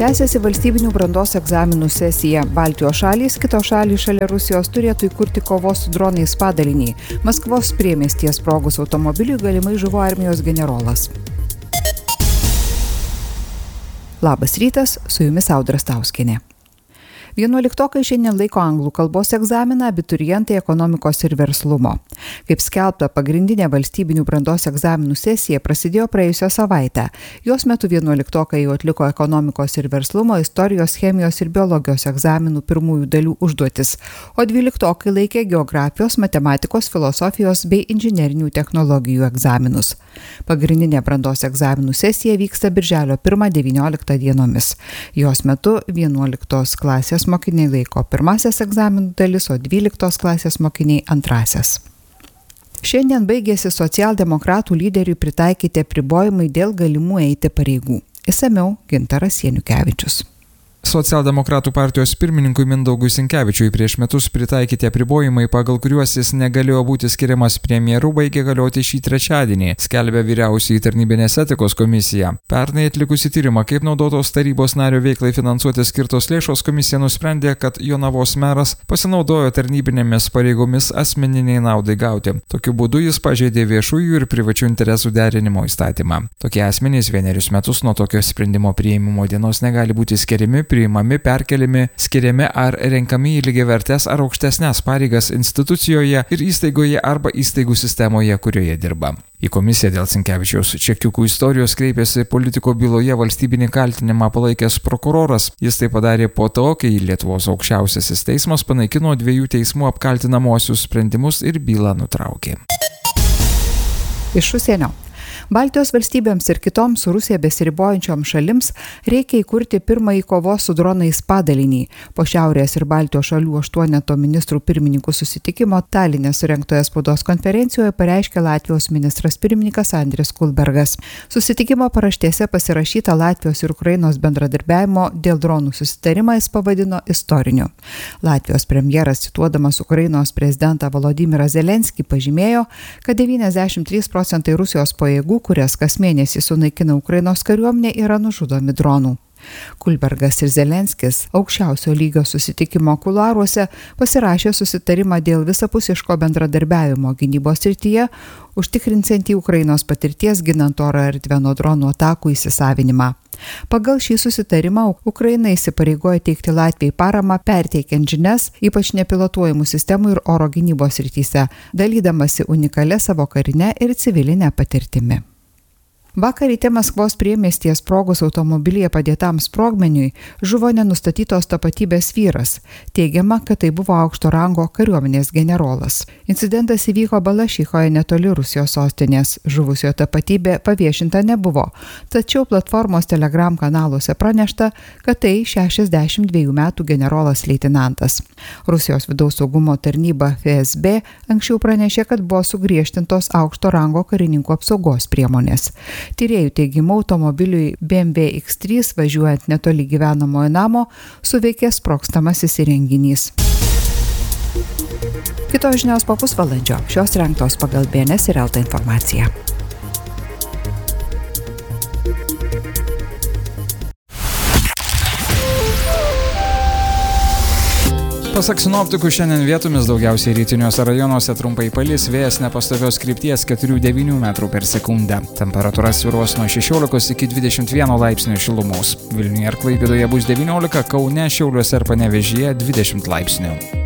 Tęsiasi valstybinių brandos egzaminų sesija. Baltijos šalys, kitos šalys šalia Rusijos turėtų įkurti kovos su dronais padalinį. Maskvos priemiestyje sprogus automobiliui galimai žuvo armijos generolas. Labas rytas, su jumis Audra Stauskienė. 11-okai šiandien laiko anglų kalbos egzaminą, abiturientai ekonomikos ir verslumo. Kaip skelbta, pagrindinė valstybinių brandos egzaminų sesija prasidėjo praėjusią savaitę. Jos metu 11-okai jau atliko ekonomikos ir verslumo, istorijos, chemijos ir biologijos egzaminų pirmųjų dalių užduotis, o 12-okai laikė geografijos, matematikos, filosofijos bei inžinerinių technologijų egzaminus. Pagrindinė brandos egzaminų sesija vyksta birželio 1-19 dienomis. Jos metu 11 klasės mokiniai laiko pirmasias egzaminų dalis, o 12 klasės mokiniai antrasias. Šiandien baigėsi socialdemokratų lyderiui pritaikyti apribojimai dėl galimų eiti pareigų. Išsamiau Gintaras Janukevičius. Socialdemokratų partijos pirmininkui Mindaugui Sinkevičiui prieš metus pritaikyti apribojimai, pagal kuriuos jis negalėjo būti skiriamas premjeru, baigė galioti šį trečiadienį, skelbia vyriausioji tarnybinės etikos komisija. Pernai atlikusi tyrimą, kaip naudotos tarybos nario veiklai finansuoti skirtos lėšos, komisija nusprendė, kad Jonavos meras pasinaudojo tarnybinėmis pareigomis asmeniniai naudai gauti. Tokiu būdu jis pažeidė viešųjų ir privačių interesų derinimo įstatymą. Tokie asmenys vienerius metus nuo tokio sprendimo priėmimo dienos negali būti skiriami, priimami, perkeliami, skiriami ar renkami į lygiavertes ar aukštesnes pareigas institucijoje ir įstaigoje arba įstaigų sistemoje, kurioje dirba. Į komisiją dėl Sinkevičiaus čekiukų istorijos kreipėsi politiko byloje valstybinį kaltinimą palaikęs prokuroras. Jis tai padarė po to, kai Lietuvos aukščiausiasis teismas panaikino 2 teismų apkaltinamuosius sprendimus ir bylą nutraukė. Iš užsienio. Baltijos valstybėms ir kitoms su Rusija besiribojančioms šalims reikia įkurti pirmąjį kovos su dronais padalinį. Po Šiaurės ir Baltijos šalių 8 ministrų pirmininkų susitikimo Taline surengtoje spaudos konferencijoje pareiškė Latvijos ministras pirmininkas Andris Kulbergas. Susitikimo paraštėse pasirašyta Latvijos ir Ukrainos bendradarbiavimo dėl dronų susitarimą jis pavadino istoriniu. Latvijos premjeras, cituodamas Ukrainos prezidentą Volodymyrą Zelenskį, pažymėjo, kad 93% Rusijos pajėgų, kurias kas mėnesį sunaikina Ukrainos kariuomenė, yra nužudomi dronų. Kulbergas ir Zelenskis aukščiausio lygio susitikimo kuluaruose pasirašė susitarimą dėl visapusiško bendradarbiavimo gynybos srityje, užtikrinsiantį Ukrainos patirties ginant oro erdvę nuo dronų atakų įsisavinimą. Pagal šį susitarimą Ukraina įsipareigoja teikti Latvijai paramą perteikiant žinias, ypač nepilotuojamų sistemų ir oro gynybos srityse, dalydamasi unikalią savo karinę ir civilinę patirtimi. Vakar ryte Maskvos priemiestyje sprogus automobilyje padėtam sprogmeniui žuvo nenustatytos tapatybės vyras. Teigiama, kad tai buvo aukšto rango kariuomenės generolas. Incidentas įvyko Balašychoje netoli Rusijos sostinės. Žuvusiojo tapatybė paviešinta nebuvo, tačiau platformos Telegram kanaluose pranešta, kad tai 62 metų generolas leitenantas. Rusijos vidaus saugumo tarnyba FSB anksčiau pranešė, kad buvo sugriežtintos aukšto rango karininkų apsaugos priemonės. Tyrėjų teigimu automobiliui BMW X3 važiuojant netoli gyvenamojo namo suveikė sprogstamasis įrenginys. Kitos žinios po pusvalandžio. Šios rengtos pagal BNS ir LT informaciją. Pasak sinoptikų, šiandien vietomis daugiausiai rytiniuose rajonuose trumpai palis, vėjas nepastovios krypties 4–9 metrų per sekundę. Temperatūra svyruos nuo 16 iki 21 laipsnių šilumos. Vilniuje ir Klaipėdoje bus 19, Kaune, Šiauliuose ir Panevėžyje 20 laipsnių.